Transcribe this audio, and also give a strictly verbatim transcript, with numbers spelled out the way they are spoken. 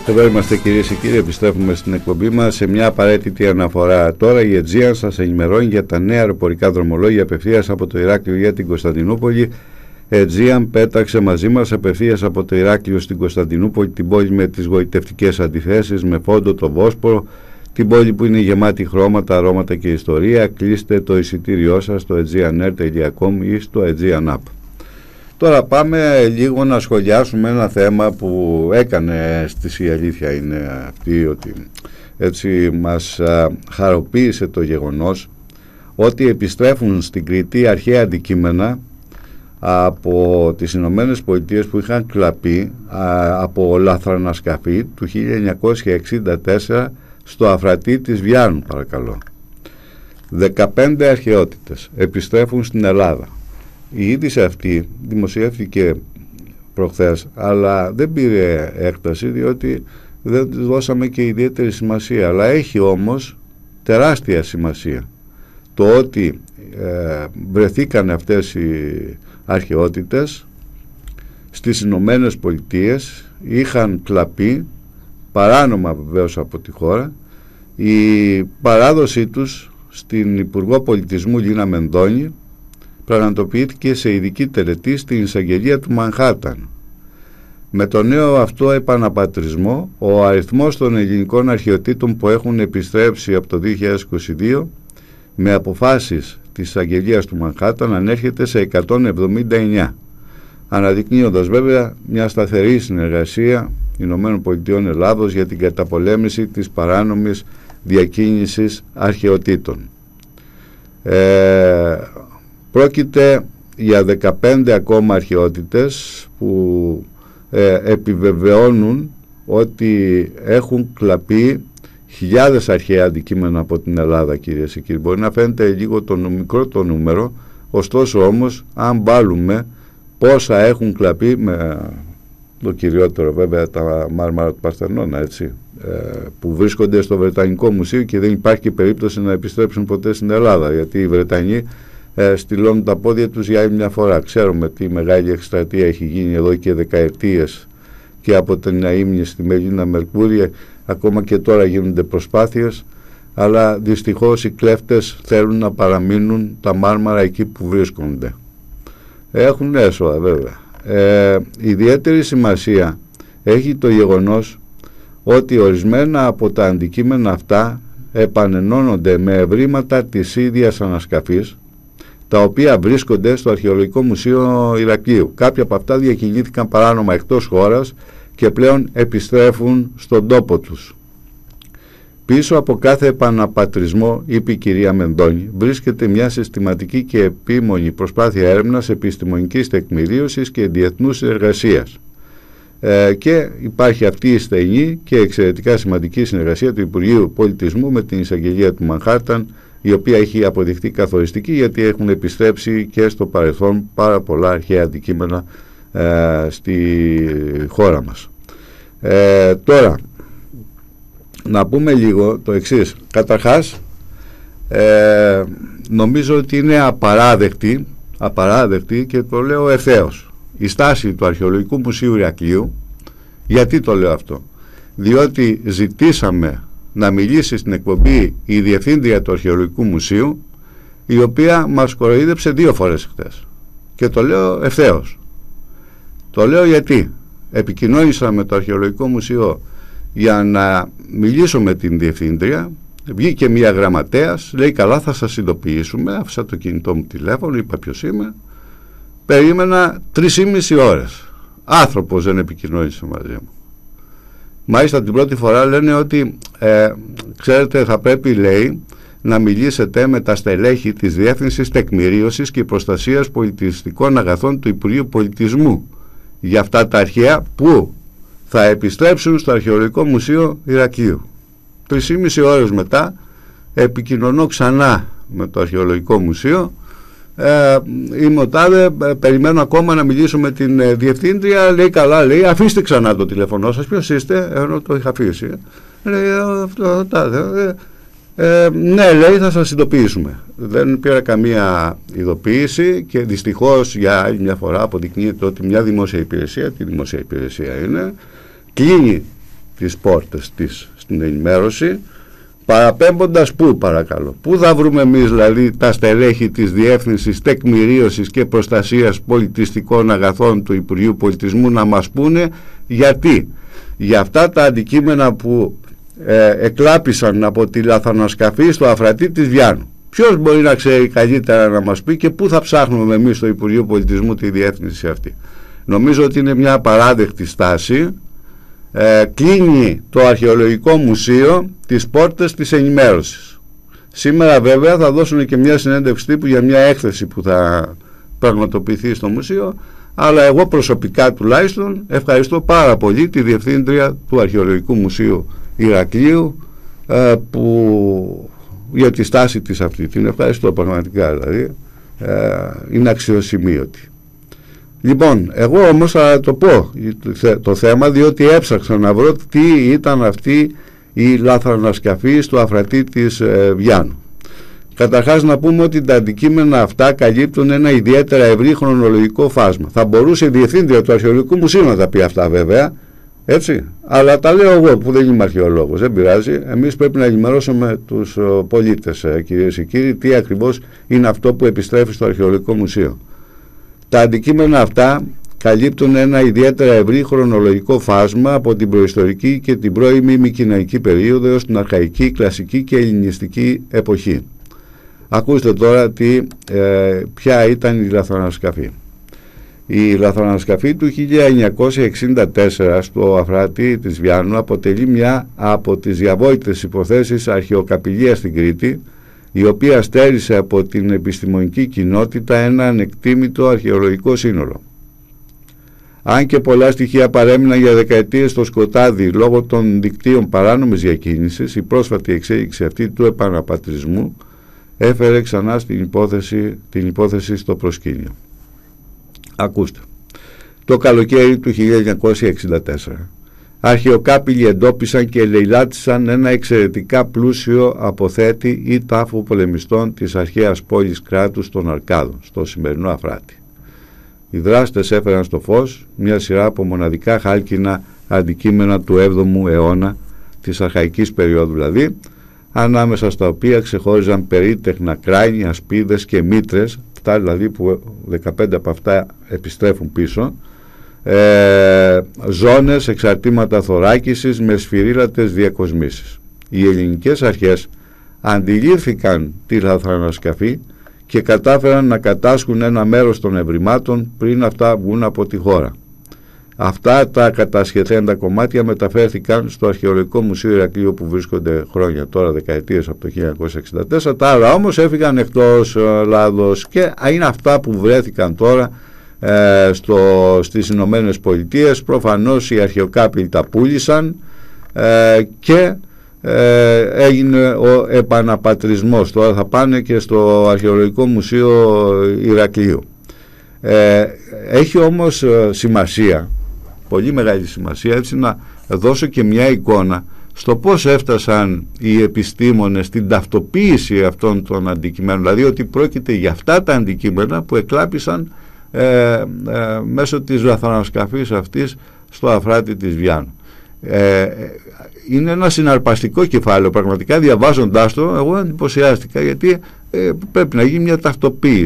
Εδώ είμαστε κυρίες και κύριοι, επιστρέφουμε στην εκπομπή μας σε μια απαραίτητη αναφορά. Τώρα η Aegean σας ενημερώνει για τα νέα αεροπορικά δρομολόγια απευθείας από το Ηράκλειο για την Κωνσταντινούπολη. Aegean πέταξε μαζί μας απευθείας από το Ηράκλειο στην Κωνσταντινούπολη, την πόλη με τις γοητευτικές αντιθέσεις, με φόντο το Βόσπορο, την πόλη που είναι γεμάτη χρώματα, αρώματα και ιστορία. Κλείστε το εισιτήριό σας στο aegean air dot com ή στο Aegean App. Τώρα πάμε λίγο να σχολιάσουμε ένα θέμα που έκανε στις, η αλήθεια είναι αυτή, ότι έτσι μας α, χαροποίησε το γεγονός ότι επιστρέφουν στην Κρήτη αρχαία αντικείμενα από τις Ηνωμένες Πολιτείες που είχαν κλαπεί α, από λαθρανασκαφή του χίλια εννιακόσια εξήντα τέσσερα στο Αφρατή της Βιάνου, παρακαλώ. δεκαπέντε αρχαιότητες επιστρέφουν στην Ελλάδα. Η είδηση αυτή δημοσιεύτηκε προχθές, αλλά δεν πήρε έκταση διότι δεν δώσαμε και ιδιαίτερη σημασία, αλλά έχει όμως τεράστια σημασία το ότι ε, βρεθήκαν αυτές οι αρχαιότητες στις Ηνωμένες Πολιτείες, είχαν κλαπεί παράνομα βεβαίως από τη χώρα. Η παράδοσή τους στην Υπουργό Πολιτισμού Λίνα Μενδώνη πραγματοποιήθηκε σε ειδική τελετή στην εισαγγελία του Μανχάταν. Με το νέο αυτό επαναπατρισμό, ο αριθμός των ελληνικών αρχαιοτήτων που έχουν επιστρέψει από το δύο χιλιάδες είκοσι δύο με αποφάσεις της εισαγγελίας του Μανχάταν ανέρχεται σε εκατόν εβδομήντα εννιά, αναδεικνύοντας βέβαια μια σταθερή συνεργασία Ηνωμένων Πολιτειών Ελλάδος για την καταπολέμηση της παράνομης διακίνησης αρχαιοτήτων. Ε, Πρόκειται για δεκαπέντε ακόμα αρχαιότητες που ε, επιβεβαιώνουν ότι έχουν κλαπεί χιλιάδες αρχαία αντικείμενα από την Ελλάδα, κυρίες και κύριοι. Μπορεί να φαίνεται λίγο το μικρό το νούμερο, ωστόσο όμως αν βάλουμε πόσα έχουν κλαπεί, με το κυριότερο βέβαια τα μάρμαρα του Παρθενώνα, έτσι, ε, που βρίσκονται στο Βρετανικό Μουσείο και δεν υπάρχει περίπτωση να επιστρέψουν ποτέ στην Ελλάδα, γιατί οι Βρετανοί Ε, στυλώνουν τα πόδια τους για άλλη μια φορά. Ξέρουμε τι μεγάλη εκστρατεία έχει γίνει εδώ και δεκαετίες και από την αείμνη στη Μελίνα Μερκούρια, ακόμα και τώρα γίνονται προσπάθειες, αλλά δυστυχώς οι κλέφτες θέλουν να παραμείνουν τα μάρμαρα εκεί που βρίσκονται. Έχουν έσοδα βέβαια. Ε, ιδιαίτερη σημασία έχει το γεγονός ότι ορισμένα από τα αντικείμενα αυτά επανενώνονται με ευρήματα της ίδιας ανασκαφής, τα οποία βρίσκονται στο Αρχαιολογικό Μουσείο Ηρακλείου. Κάποια από αυτά διακινήθηκαν παράνομα εκτός χώρας και πλέον επιστρέφουν στον τόπο τους. Πίσω από κάθε επαναπατρισμό, είπε η κυρία Μενδώνη, βρίσκεται μια συστηματική και επίμονη προσπάθεια έρευνας, επιστημονικής τεκμηρίωσης και διεθνούς συνεργασίας. Ε, και υπάρχει αυτή η στενή και εξαιρετικά σημαντική συνεργασία του Υπουργείου Πολιτισμού με την εισαγγελία του Μανχάταν, η οποία έχει αποδειχθεί καθοριστική, γιατί έχουν επιστρέψει και στο παρελθόν πάρα πολλά αρχαία αντικείμενα ε, στη χώρα μας. Ε, τώρα, να πούμε λίγο το εξής. Καταρχάς, ε, νομίζω ότι είναι απαράδεκτη, απαράδεκτη και το λέω ευθέως, η στάση του Αρχαιολογικού Μουσείου Ηρακλείου. Γιατί το λέω αυτό? Διότι ζητήσαμε να μιλήσει στην εκπομπή η Διευθύντρια του Αρχαιολογικού Μουσείου, η οποία μας κοροϊδέψε δύο φορές χτες. Και το λέω ευθέως. Το λέω γιατί επικοινώνησα με το Αρχαιολογικό Μουσείο για να μιλήσω με την Διευθύντρια. Βγήκε μια γραμματέας, λέει καλά θα σας ειδοποιήσουμε. Άφησα το κινητό μου τηλέφωνο, είπα ποιος είμαι. Περίμενα τρεις ή μισή ώρες. Άνθρωπος δεν επικοινώνησε μαζί μου. Μάλιστα την πρώτη φορά λένε ότι ε, ξέρετε θα πρέπει, λέει, να μιλήσετε με τα στελέχη της Διεύθυνσης Τεκμηρίωσης και Προστασίας Πολιτιστικών Αγαθών του Υπουργείου Πολιτισμού για αυτά τα αρχαία που θα επιστρέψουν στο Αρχαιολογικό Μουσείο Ηρακλείου. Τρεις ή μισή ώρες μετά επικοινωνώ ξανά με το Αρχαιολογικό Μουσείο. Ε, είμαι ο τάδε, ε, περιμένω ακόμα να μιλήσω με την ε, Διευθύντρια. Λέει καλά, λέει, αφήστε ξανά το τηλέφωνό σας. Ποιος είστε? Ενώ το είχα αφήσει. Λέει αυτό, τάδε. Ε, ε, ναι, λέει, θα σας ειδοποιήσουμε. Δεν πήρα καμία ειδοποίηση και δυστυχώς για άλλη μια φορά αποδεικνύεται ότι μια δημόσια υπηρεσία, τι δημόσια υπηρεσία είναι, κλείνει τις πόρτες της στην ενημέρωση, παραπέμποντας πού, παρακαλώ, πού θα βρούμε εμείς δηλαδή τα στελέχη της Διεύθυνσης Τεκμηρίωσης και Προστασίας Πολιτιστικών Αγαθών του Υπουργείου Πολιτισμού να μας πούνε γιατί για αυτά τα αντικείμενα που ε, εκλάπησαν από τη λαθανασκαφή στο Αφρατή της Βιάνου. Ποιος μπορεί να ξέρει καλύτερα να μας πει και πού θα ψάχνουμε εμείς στο Υπουργείο Πολιτισμού τη διεύθυνση αυτή? Νομίζω ότι είναι μια απαράδεκτη στάση. Ε, κλείνει το Αρχαιολογικό Μουσείο τις πόρτες της ενημέρωσης. Σήμερα βέβαια θα δώσουν και μια συνέντευξη τύπου για μια έκθεση που θα πραγματοποιηθεί στο μουσείο, αλλά εγώ προσωπικά τουλάχιστον ευχαριστώ πάρα πολύ τη Διευθύντρια του Αρχαιολογικού Μουσείου Ηρακλείου ε, που για τη στάση της αυτή. Την ευχαριστώ πραγματικά, δηλαδή ε, είναι αξιοσημείωτη. Λοιπόν, εγώ όμως θα το πω το θέμα, διότι έψαξα να βρω τι ήταν αυτή η λαθανασκαφή στο Αφρατή της ε, Βιάνου. Καταρχάς να πούμε ότι τα αντικείμενα αυτά καλύπτουν ένα ιδιαίτερα ευρύ χρονολογικό φάσμα. Θα μπορούσε η Διευθύντρια του Αρχαιολογικού Μουσείου να τα πει αυτά βέβαια, έτσι, αλλά τα λέω εγώ που δεν είμαι αρχαιολόγος, δεν πειράζει. Εμείς πρέπει να ενημερώσουμε τους ο, πολίτες, ε, κυρίες και κύριοι, τι ακριβώς είναι αυτό που επιστρέφει στο Αρχαιολογικό Μουσείο. Τα αντικείμενα αυτά καλύπτουν ένα ιδιαίτερα ευρύ χρονολογικό φάσμα από την προϊστορική και την πρώιμη μικηναϊκή περίοδο έως την αρχαϊκή, κλασική και ελληνιστική εποχή. Ακούστε τώρα τι, ε, ποια ήταν η λαθανασκαφή. Η λαθανασκαφή του χίλια εννιακόσια εξήντα τέσσερα στο Αφράτη της Βιάνου αποτελεί μια από τις διαβόητες υποθέσεις αρχαιοκαπηλείας στην Κρήτη, η οποία στέρισε από την επιστημονική κοινότητα ένα ανεκτήμητο αρχαιολογικό σύνολο. Αν και πολλά στοιχεία παρέμειναν για δεκαετίες στο σκοτάδι λόγω των δικτύων παράνομης διακίνησης, η πρόσφατη εξέλιξη αυτή του επαναπατρισμού έφερε ξανά στην υπόθεση, την υπόθεση στο προσκήνιο. Ακούστε. Το καλοκαίρι του χίλια εννιακόσια εξήντα τέσσερα αρχαιοκάπηλοι εντόπισαν και ελεηλάτησαν ένα εξαιρετικά πλούσιο αποθέτη ή τάφο πολεμιστών της αρχαίας πόλης κράτους των Αρκάδων, στο σημερινό Αφράτη. Οι δράστες έφεραν στο φως μια σειρά από μοναδικά χάλκινα αντικείμενα του έβδομου αιώνα, της αρχαϊκής περίοδου δηλαδή, ανάμεσα στα οποία ξεχώριζαν περίτεχνα κράνια, σπίδες και μήτρες, αυτά δηλαδή που δεκαπέντε από αυτά επιστρέφουν πίσω, Ε, ζώνες, εξαρτήματα θωράκισης με σφυρίλατες διακοσμήσεις. Οι ελληνικές αρχές αντιλήφθηκαν τη λαθανασκαφή και κατάφεραν να κατάσχουν ένα μέρος των ευρημάτων πριν αυτά βγουν από τη χώρα. Αυτά τα κατασχεθέντα κομμάτια μεταφέρθηκαν στο Αρχαιολογικό Μουσείο Ηρακλείου που βρίσκονται χρόνια τώρα, δεκαετίες από το χίλια εννιακόσια εξήντα τέσσερα. Τα άλλα όμως έφυγαν εκτός Ελλάδος και είναι αυτά που βρέθηκαν τώρα Ε, στο, στις Ηνωμένες Πολιτείες. Προφανώς οι αρχαιοκάπηλοι τα πούλησαν ε, και ε, έγινε ο επαναπατρισμός. Τώρα θα πάνε και στο Αρχαιολογικό Μουσείο Ηρακλείου. Ε, έχει όμως ε, σημασία, πολύ μεγάλη σημασία, έτσι να δώσω και μια εικόνα στο πώς έφτασαν οι επιστήμονες στην ταυτοποίηση αυτών των αντικειμένων, δηλαδή ότι πρόκειται για αυτά τα αντικείμενα που εκλάπησαν Ε, ε, μέσω της λαθανασκαφής αυτής στο Αφράτη της Βιάνου. Ε, είναι ένα συναρπαστικό κεφάλαιο, πραγματικά διαβάζοντάς το εγώ εντυπωσιάστηκα, γιατί ε, πρέπει να γίνει μια ταυτοποίηση.